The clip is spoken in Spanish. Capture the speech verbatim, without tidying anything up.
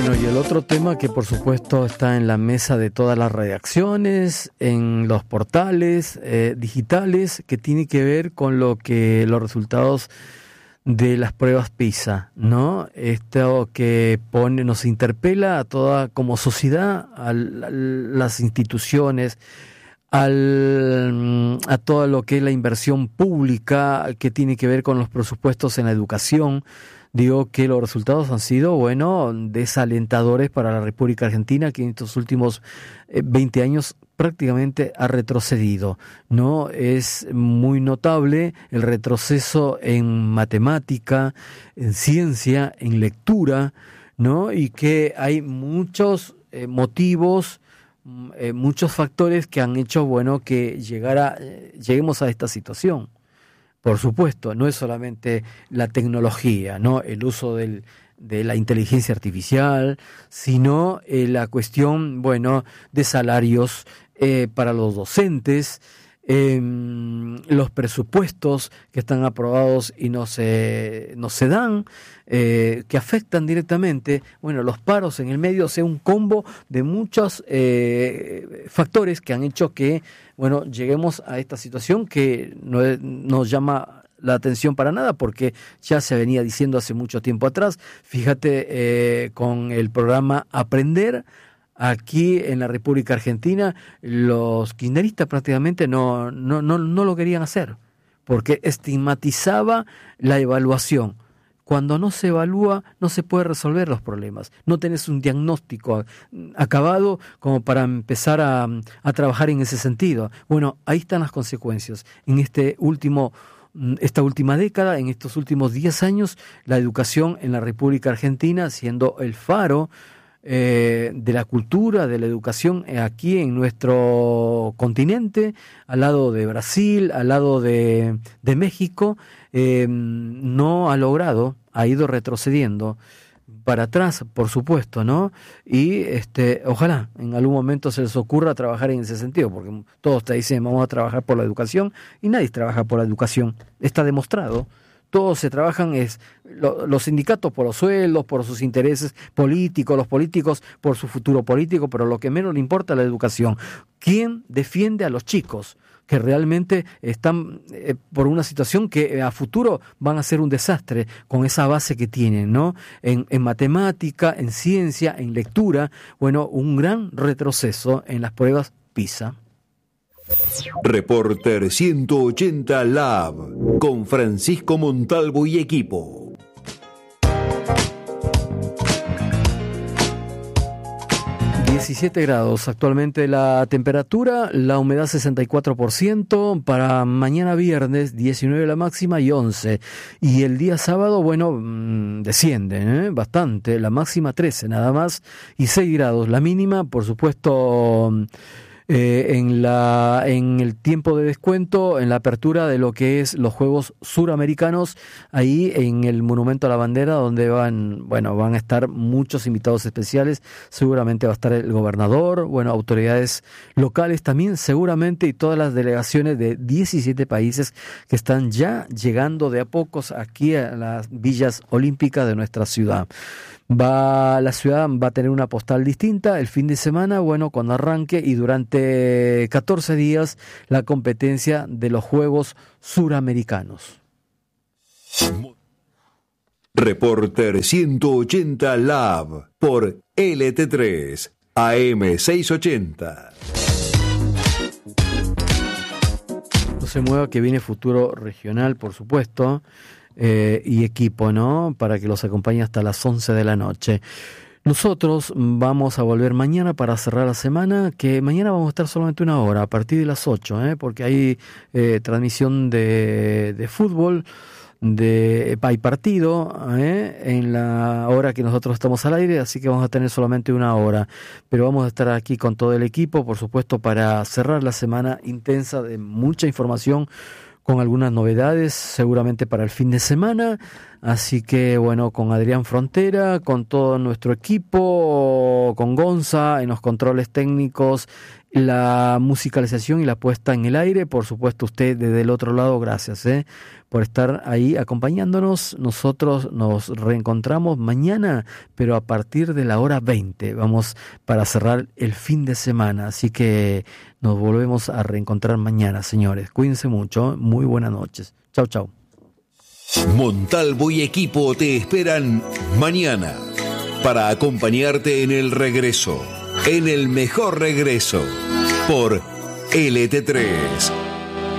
Bueno, y el otro tema que por supuesto está en la mesa de todas las redacciones, en los portales eh, digitales, que tiene que ver con lo que los resultados de las pruebas PISA, ¿no? Esto que pone, nos interpela a toda como sociedad, a, a las instituciones, al, a todo lo que es la inversión pública que tiene que ver con los presupuestos en la educación. Digo que los resultados han sido, bueno, desalentadores para la República Argentina, que en estos últimos veinte años prácticamente ha retrocedido, ¿no? Es muy notable el retroceso en matemática, en ciencia, en lectura, ¿no? Y que hay muchos eh, motivos, eh, muchos factores que han hecho, bueno, que llegara, eh, lleguemos a esta situación. Por supuesto, no es solamente la tecnología, ¿no? El uso del, de la inteligencia artificial, sino eh, la cuestión, bueno, de salarios eh, para los docentes, eh, los presupuestos que están aprobados y no se, no se dan, eh, que afectan directamente, bueno, los paros en el medio, o sea, un combo de muchos eh, factores que han hecho que, bueno, lleguemos a esta situación que no nos llama la atención para nada, porque ya se venía diciendo hace mucho tiempo atrás. Fíjate, eh, con el programa Aprender, aquí en la República Argentina, los kirchneristas prácticamente no, no, no, no lo querían hacer, porque estigmatizaba la evaluación. Cuando no se evalúa, no se puede resolver los problemas. No tenés un diagnóstico acabado como para empezar a, a trabajar en ese sentido. Bueno, ahí están las consecuencias. En este último, esta última década, en estos últimos diez años, la educación en la República Argentina, siendo el faro eh, de la cultura, de la educación aquí en nuestro continente, al lado de Brasil, al lado de, de México, eh, no ha logrado, ha ido retrocediendo para atrás, por supuesto, ¿no? Y este, ojalá en algún momento se les ocurra trabajar en ese sentido, porque todos te dicen vamos a trabajar por la educación y nadie trabaja por la educación, está demostrado. Todos se trabajan, es lo, los sindicatos por los sueldos, por sus intereses políticos, los políticos por su futuro político, pero lo que menos le importa es la educación. ¿Quién defiende a los chicos que realmente están eh, por una situación que eh, a futuro van a ser un desastre con esa base que tienen, ¿no? En, en matemática, en ciencia, en lectura, bueno, un gran retroceso en las pruebas PISA. Reporter ciento ochenta Lab con Francisco Montalvo y equipo. diecisiete grados actualmente la temperatura, la humedad sesenta y cuatro por ciento, para mañana viernes diecinueve la máxima y once, y el día sábado, bueno, desciende ¿eh? bastante, la máxima trece nada más y seis grados, la mínima, por supuesto. Eh, en la en el tiempo de descuento, en la apertura de lo que es los Juegos Suramericanos, ahí en el Monumento a la Bandera, donde van, bueno, van a estar muchos invitados especiales, seguramente va a estar el gobernador, bueno, autoridades locales también, seguramente, y todas las delegaciones de diecisiete países que están ya llegando de a pocos aquí a las villas olímpicas de nuestra ciudad. Va, la ciudad va a tener una postal distinta el fin de semana, bueno, cuando arranque y durante catorce días la competencia de los Juegos Suramericanos. Reporter ciento ochenta Lab por L T tres A M seiscientos ochenta. No se mueva, que viene Futuro Regional, por supuesto. Eh, y equipo, ¿no? Para que los acompañe hasta las once de la noche. Nosotros vamos a volver mañana para cerrar la semana, que mañana vamos a estar solamente una hora, a partir de las ocho, ¿eh? Porque hay eh, transmisión de, de fútbol, de hay partido ¿eh? en la hora que nosotros estamos al aire, así que vamos a tener solamente una hora, pero vamos a estar aquí con todo el equipo, por supuesto, para cerrar la semana intensa de mucha información, con algunas novedades seguramente para el fin de semana, así que bueno, con Adrián Frontera, con todo nuestro equipo estuvo con Gonza en los controles técnicos, la musicalización y la puesta en el aire. Por supuesto, usted desde el otro lado, gracias ¿eh? por estar ahí acompañándonos. Nosotros nos reencontramos mañana, pero a partir de la hora veinte. Vamos para cerrar el fin de semana, así que nos volvemos a reencontrar mañana, señores. Cuídense mucho, muy buenas noches. Chau, chau. Montalvo y equipo te esperan mañana para acompañarte en el regreso, en el mejor regreso, por L T tres.